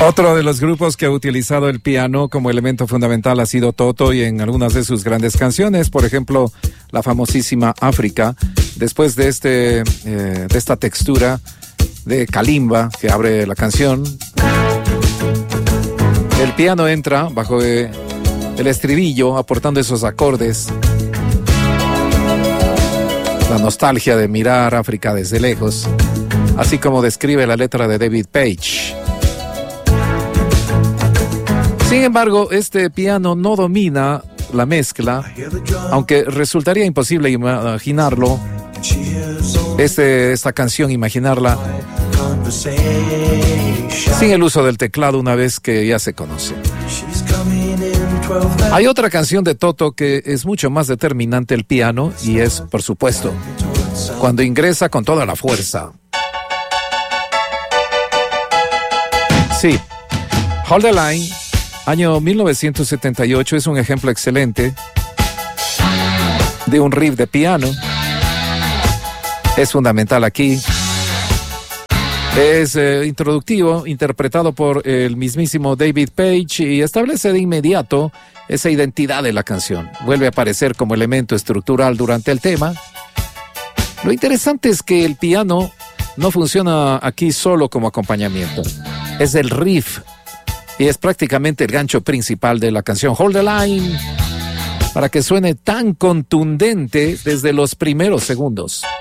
Otro de los grupos que ha utilizado el piano como elemento fundamental ha sido Toto, y en algunas de sus grandes canciones, por ejemplo, la famosísima África, después de esta textura de kalimba que abre la canción, el piano entra bajo el estribillo, aportando esos acordes, la nostalgia de mirar África desde lejos, así como describe la letra de David Paich. Sin embargo, este piano no domina la mezcla, aunque resultaría imposible imaginarlo, esta canción, imaginarla sin el uso del teclado, una vez que ya se conoce. Hay otra canción de Toto que es mucho más determinante el piano, y es, por supuesto, cuando ingresa con toda la fuerza. Sí, Hold the Line, año 1978, es un ejemplo excelente de un riff de piano. Es fundamental aquí. Es introductivo, interpretado por el mismísimo David Paich, y establece de inmediato esa identidad de la canción. Vuelve a aparecer como elemento estructural durante el tema. Lo interesante es que el piano no funciona aquí solo como acompañamiento. Es el riff y es prácticamente el gancho principal de la canción Hold the Line, para que suene tan contundente desde los primeros segundos.